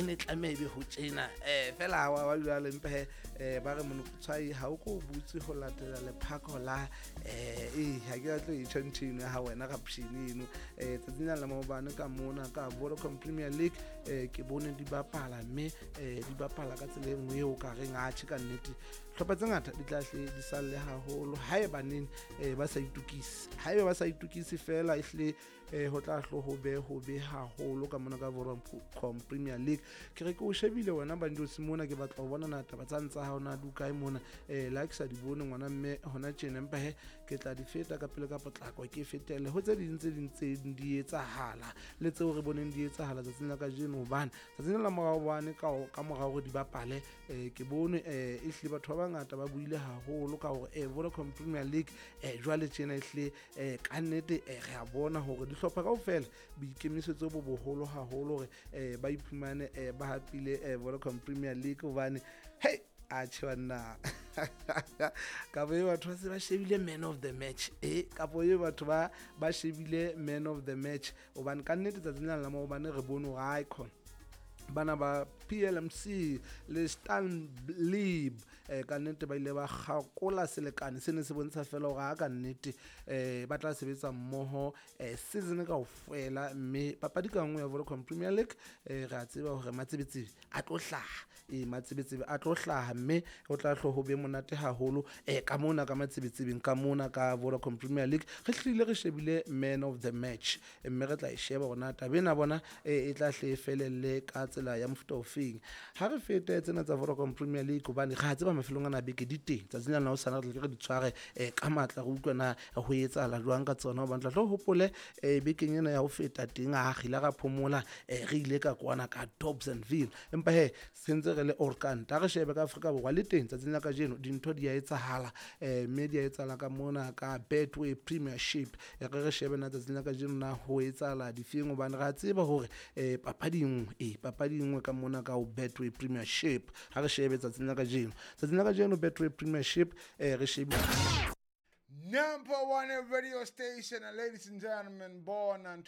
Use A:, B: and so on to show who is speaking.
A: ne tlameha ebe ho tjena fela wa dula le mpe ba re monokotshwai ha o go butse ho latela lephako la ha ke tlo e tshwantshine ha wena ka pshinino tsatsing la maobane ka mona ka Vodacom Premier League ke bone di bapala mme di bapala ka tsela engwe o ka reng a tshika nnete hlopha tse ngata di tla hle di salle haholo haeba neng ba sa itukise haeba ba sa itukise fela ehle ho tla hlo ho be haholo ka mona ka Vodacom Premier League ke re ke o shebile wena ba ntse mona ke batla ho bona nata ba tsantsa ha ona duka e mona like sa di bone ngwana mme hona tjena empa ke tla di feta ka pele ka potlako ke fetele ho tse ding di etsahala le tseo re boneng di etsahala tsatsing la ka jeno hobane tsatsing la morao bane ka morao hore di bapale ke bone ehle batho ba bangata ba buile haholo ka hore Vodacom Premier League jwale tjena ehle ka nnete re a bona hore di hlopha kaofela boikemisetso bo boholo haholo hore ba iphumane ba hapile Vodacom Premier League hobane hey a tshwana ka bo batho ba se ba shebile man of the match ka bo batho ba shebile man of the match hobane ka nnete tsatsing la mo bane re bone hore icon bana ba PLMC le Stan Lib ka nnete ba ile ba kgakola selekane se ne se bontsha fela hore ka nnete ba tla sebetsa mmoho season kaofela mme papadi ka nngwe ya Vodacom Premier League re a tseba hore matsebetsebe a tlo hlaha matsebetsebe a tlo hlaha mme o tla hlo ho be monate haholo ka mona ka matsebetsebeng ka mona ka Vodacom Premier League re hlile re shebile man of the match mme re tla e sheba bona tabena bona e tla hle felelle ka tsela ya mofuta ofeng ha re fete tsena tsa Vodacom Premier League hobane ga tseba mafelong ana beke di teng tsatsing la o sana re di tshware ka matla re utlwana ho etsahala jwang ka tsona hobane tla tlo hopole bekeng ena ya ho feta teng a gila ga phomola re ile ka kwana ka Dobsonville empa sentse re le Orkanta re shebe ka Afrika Borwa le teng tsatsing la ka jeno dintho di a etsahala media etsahala ka mona ka Betway Premiership re shebe na tsatsing la ka jeno na ho etsahala difeng hobane ra tseba hore papadi nngwe ka mona ka Betway Premiership ha re shebe tsatsing la ka jeno Betway Premiership re shebe
B: #1 radio station, ladies and gentlemen, born on